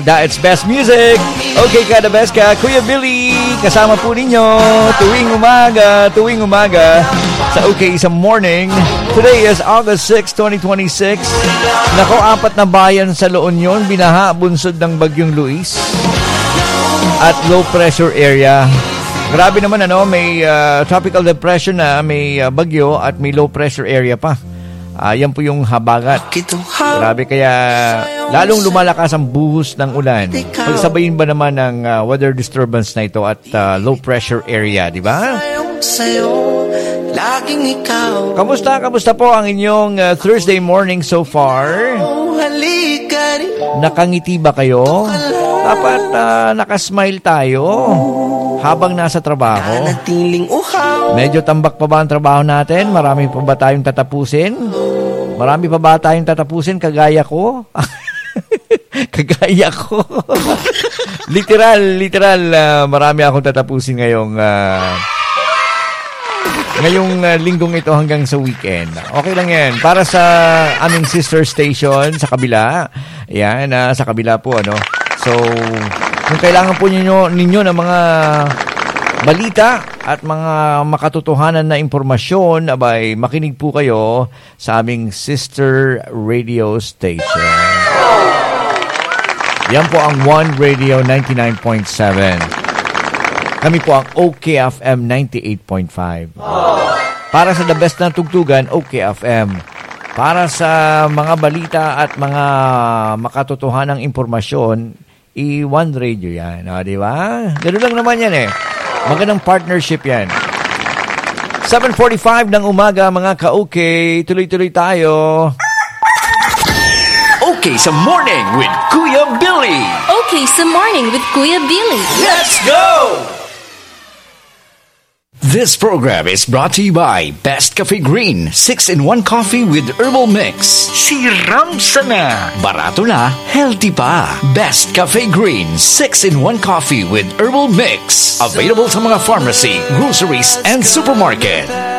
It's best music. Okay ka, the best ka. Kuya Billy, kasama po ninyo tuwing umaga sa Okay sa Morning. Today is August 6, 2026. Nako, 4 na bayan sa La Union binaha bunsod ng Bagyong Luis at low pressure area. Grabe naman may tropical depression na, may bagyo at may low pressure area pa. Yan po yung habagat. Grabe, kaya lalong lumalakas ang buhos ng ulan. Pagsabayin ba naman ng weather disturbance na ito at low pressure area, di ba? Kamusta po ang inyong Thursday morning so far? Nakangiti ba kayo? Dapat nakasmile tayo habang nasa trabaho. Medyo tambak pa ba ang trabaho natin? Marami pa ba tayong tatapusin? Marami pa ba tayong tatapusin kagaya ko? Kagaya ko. literal, marami akong tatapusin ngayong linggong ito hanggang sa weekend. Okay lang yan. Para sa aming sister station sa kabila. Yan, sa kabila po, ano. So, kung kailangan po ninyo ng mga balita at mga makatotohanan na impormasyon, abay, makinig po kayo sa aming sister radio station. Yan po ang One Radio 99.7. Kami po ang OKFM 98.5. Para sa the best na tugtugan, OKFM. Para sa mga balita at mga makatotohanang impormasyon, One Radio yan. Di ba? Ganun lang naman yan eh. Magandang partnership yan. 7:45 ng umaga, mga ka-okay. Tuloy-tuloy tayo. Okay sa Morning with Kuya Billy. Okay sa Morning with Kuya Billy. Let's go! This program is brought to you by Best Cafe Green 6-in-1 coffee with herbal mix. Siram sana. Barato na, healthy pa. Best Cafe Green 6-in-1 coffee with herbal mix. Available sa mga pharmacy, groceries, and supermarket.